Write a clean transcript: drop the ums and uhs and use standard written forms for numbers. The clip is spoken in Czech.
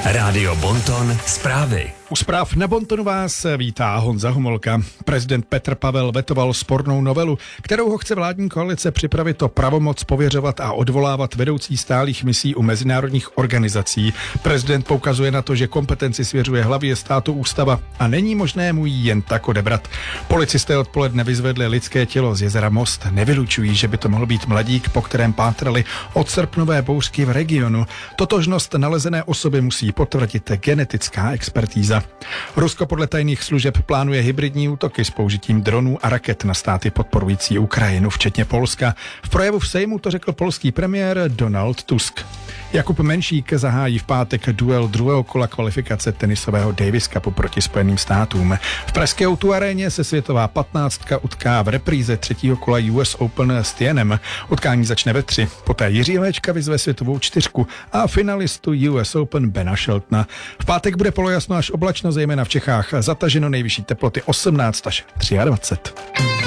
Rádio Bonton zprávy. U zpráv na Bontonu vás vítá Honza Homolka. Prezident Petr Pavel vetoval spornou novelu, kterou ho chce vládní koalice připravit o pravomoc pověřovat a odvolávat vedoucí stálých misí u mezinárodních organizací. Prezident poukazuje na to, že kompetenci svěřuje hlavě státu ústava a není možné mu ji jen tak odebrat. Policisté odpoledne vyzvedli lidské tělo z jezera Most. Nevylučují, že by to mohl být mladík, po kterém pátrali od srpnové bouřky v regionu. Totožnost nalezené osoby musí potvrdit genetická expertíza. Rusko podle tajných služeb plánuje hybridní útoky s použitím dronů a raket na státy podporující Ukrajinu, včetně Polska. V projevu v Sejmu to řekl polský premiér Donald Tusk. Jakub Menšík zahájí v pátek duel druhého kola kvalifikace tenisového Davis Cupu proti Spojeným státům. V pražské O2 aréně se světová 15 utká v repríze třetího kola US Open s Tienem. Utkání začne ve 3. Poté Jiří Léčka vyzve světovou 4 a finalistu US Open Bena Sheltona. V pátek bude polojasno až oblačno, zejména v Čechách. Zataženo, nejvyšší teploty 18 až 23.